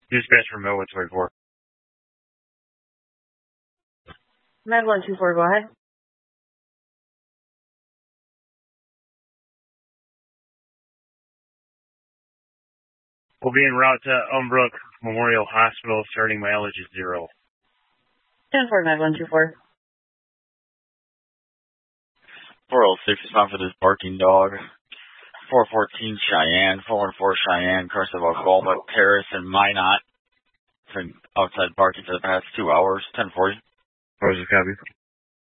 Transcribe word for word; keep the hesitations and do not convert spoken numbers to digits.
Dispatch from Millwood twenty-four. nine one two four, go ahead. We'll be en route to Umbrook Memorial Hospital, starting mileage is zero. ten four, nine one two four. four oh six is found for this barking dog. four fourteen Cheyenne, four one four Cheyenne, crossed about Galma Terrace and Minot. Been outside barking for the past two hours, ten forty. What was the copy?